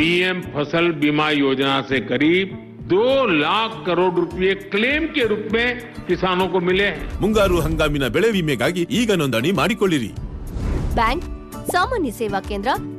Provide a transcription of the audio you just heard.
PM फसल बीमा योजना से करीब 2 लाख करोड़ रुपए क्लेम के रूप में किसानों को मिले हैं। ಮುಂಗಾರು ಹಂಗಾಮಿನ ಬೆಳೆ ವಿಮೆಗಾಗಿ ಈಗ ನೋಂದಣಿ ಮಾಡಿಕೊಳ್ಳಿರಿ. ಬ್ಯಾಂಕ್, ಸಾಮಾನ್ಯ ಸೇವಾ ಕೇಂದ್ರ,